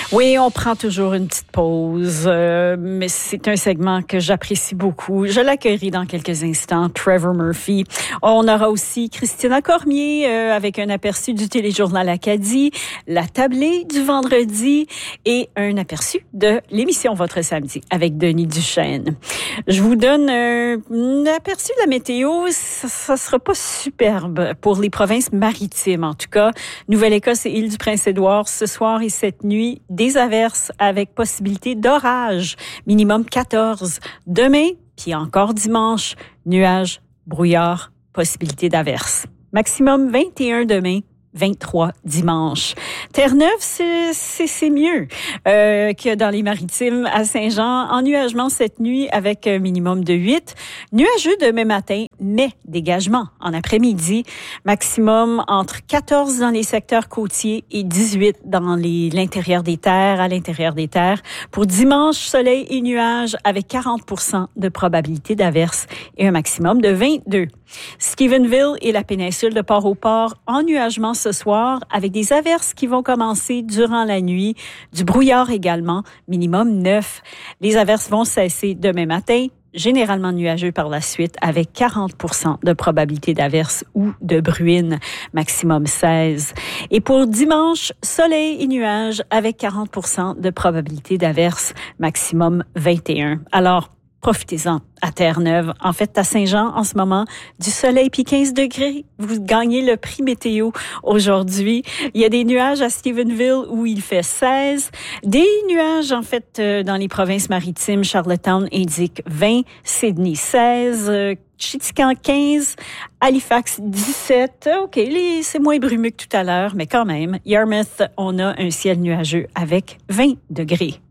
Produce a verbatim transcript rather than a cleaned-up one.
Oui, on prend toujours une petite pause, euh, mais c'est un segment que j'apprécie beaucoup. Je l'accueillerai dans quelques instants, Trevor Murphy. On aura aussi Christina Cormier euh, avec un aperçu du téléjournal Acadie, la tablée du vendredi et un aperçu de l'émission Votre Samedi avec Denis Duchesne. Je vous donne euh, un aperçu de la météo. Ça ne sera pas superbe pour les provinces maritimes, en tout cas. Nouvelle-Écosse et Île-du-Prince-Édouard, ce soir et cette nuit, des averses avec possibilité d'orage, minimum quatorze. Demain, puis encore dimanche, nuages, brouillard, possibilité d'averses. Maximum vingt et un demain, vingt-trois dimanche. Terre-Neuve, c'est, c'est, c'est mieux euh, que dans les maritimes à Saint-Jean. Ennuagement cette nuit avec un minimum de huit. Nuageux demain matin, mais dégagement en après-midi. Maximum entre quatorze dans les secteurs côtiers et dix-huit dans les, l'intérieur des terres, à l'intérieur des terres. Pour dimanche, soleil et nuages avec quarante pour cent de probabilité d'averse et un maximum de vingt-deux. Stephenville et la péninsule de Port-au-Port, ennuagement ce soir avec des averses qui vont commencer durant la nuit, du brouillard également, minimum neuf. Les averses vont cesser demain matin, généralement nuageux par la suite avec quarante pour cent de probabilité d'averse ou de bruine, maximum seize. Et pour dimanche, soleil et nuages avec quarante pour cent de probabilité d'averse, maximum vingt et un. Alors, profitez-en à Terre-Neuve. En fait, à Saint-Jean, en ce moment, du soleil puis quinze degrés. Vous gagnez le prix météo aujourd'hui. Il y a des nuages à Stephenville où il fait seize. Des nuages, en fait, dans les provinces maritimes. Charlottetown indique vingt. Sydney, seize. Chittagong, quinze. Halifax, dix-sept. OK, les, c'est moins brumeux que tout à l'heure, mais quand même. Yarmouth, on a un ciel nuageux avec vingt degrés.